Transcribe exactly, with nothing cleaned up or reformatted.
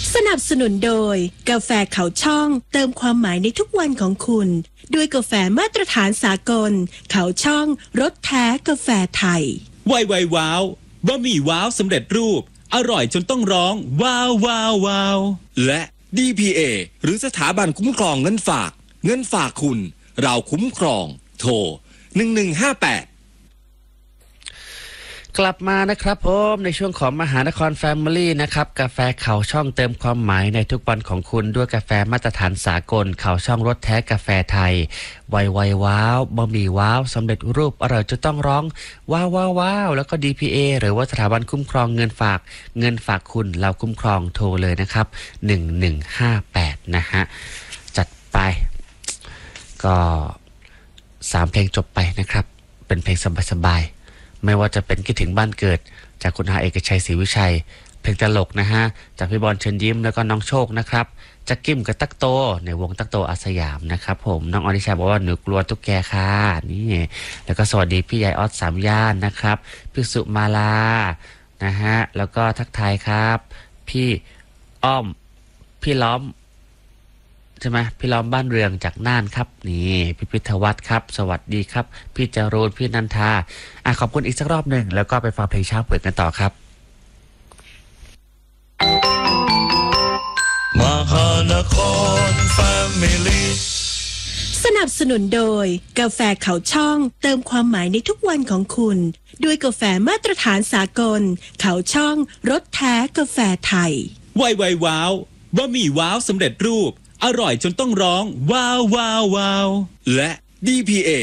สนับสนุนโดยกาแฟเขาช่องเติมความหมายในทุกวันของคุณด้วยกาแฟมาตรฐานสากลเขาช่องรสแท้กาแฟไทยไวไวว้าวบะหมี่ว้าวสำเร็จรูปอร่อยจนต้องร้องว้าวว้าวว้าวและ ดี พี เอ หรือสถาบันคุ้มครองเงินฝากเงินฝากคุณเราคุ้มครองโทรหนึ่งหนึ่งห้าแปดกลับมานะครับผมในช่วงของมหานครแฟมิลี่นะครับกาแฟเขาช่องเติมความหมายในทุกวันของคุณด้วยกาแฟมาตรฐานสากลเขาช่องรสแท้กาแฟไทยไวไวว้าวบะหมี่ว้าวสำเร็จรูปอร่อยจะต้องร้องว้าวว้าวว้าวแล้วก็ ดี พี เอ หรือว่าสถาบันคุ้มครองเงินฝากเงินฝากคุณเราคุ้มครองโทรเลยนะครับหนึ่งหนึ่งห้าแปดนะฮะจัดไปก็สามเพลงจบไปนะครับเป็นเพลงสบายๆไม่ว่าจะเป็นคิดถึงบ้านเกิดจากคุณอาเอกชัยศรีวิชัยเพลงตลกนะฮะจากพี่บอลเชิญยิ้มแล้วก็น้องโชคนะครับจากกิมกับตักโตในวงตักโตอาสยามนะครับผมน้องอนิชาบอกว่าหนูกลัวตุ๊กแกค่ะนี่แล้วก็สวัสดีพี่ใหญ่ออสสามย่านนะครับพี่สุมาลานะฮะแล้วก็ทักทายครับพี่อ้อมพี่ล้อมใช่ไหมพี่ล้อมบ้านเรืองจากน่านครับนี่พี่พิทวัฒน์ครับสวัสดีครับพี่จารูนพี่นันทาอ่ะขอบคุณอีกสักรอบหนึ่งแล้วก็ไปฟังเพลงเช้าเปิดกันต่อครับมหานครแฟมิลี่สนับสนุนโดยกาแฟเขาช่องเติมความหมายในทุกวันของคุณด้วยกาแฟมาตรฐานสากลเขาช่องรสแท้กาแฟไทยไวไวว้าวบะหมี่ว้าวสำเร็จรูปอร่อยจนต้องร้องว้าวว้าวว้าวและ ดี พี เอ